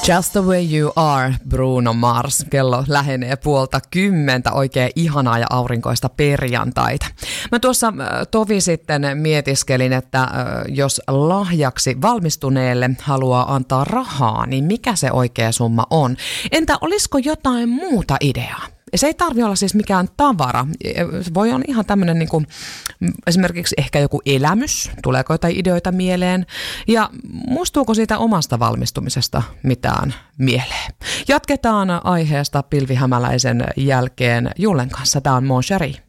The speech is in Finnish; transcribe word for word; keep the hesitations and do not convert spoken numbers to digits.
Just the way you are, Bruno Mars. Kello lähenee puolta kymmentä, oikein ihanaa ja aurinkoista perjantaita. Mä tuossa tovi sitten mietiskelin, että jos lahjaksi valmistuneelle haluaa antaa rahaa, niin mikä se oikea summa on? Entä olisiko jotain muuta ideaa? Se ei tarvitse olla siis mikään tavara. Voi olla ihan tämmöinen niin kuin, esimerkiksi ehkä joku elämys, tuleeko jotain ideoita mieleen ja muistuuko siitä omasta valmistumisesta mitään mieleen. Jatketaan aiheesta pilvihämäläisen jälkeen Jullen kanssa. Tämä on Mon Chéri.